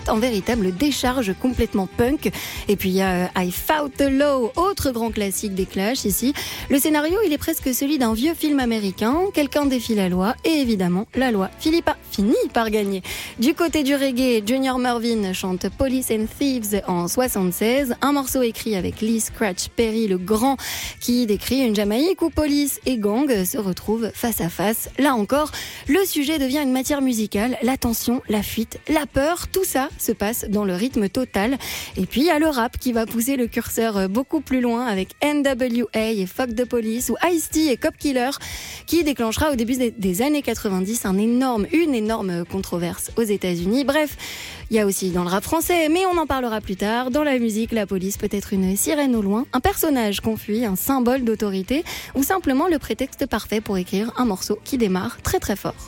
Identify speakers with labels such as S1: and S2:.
S1: en véritable décharge complètement punk. Et puis il y a I Fought the Law, autre grand classique des Clash ici. Le scénario, il est presque celui d'un vieux film américain. Quelqu'un défie la loi et évidemment, la loi finit par gagner. Du côté du reggae, Junior Murvin chante Police and Thieves en 76, un morceau écrit avec Lee Scratch Perry le grand qui décrit une Jamaïque où police et gang se retrouvent face à face. Là encore, le sujet devient une matière musicale, la tension, la fuite, la peur, tout ça se passe dans le rythme total. Et puis il y a le rap qui va pousser le curseur beaucoup plus loin avec NWA et Fuck the Police ou Ice-T et Cop Killer qui déclenchera au début des années 90 une énorme controverse aux États-Unis. Bref, il y a aussi dans le rap français, mais on en parlera plus tard. Dans la musique, la police peut être une sirène au loin, un personnage qu'on fuit, un symbole d'autorité ou simplement le prétexte parfait pour écrire un morceau qui démarre très très fort.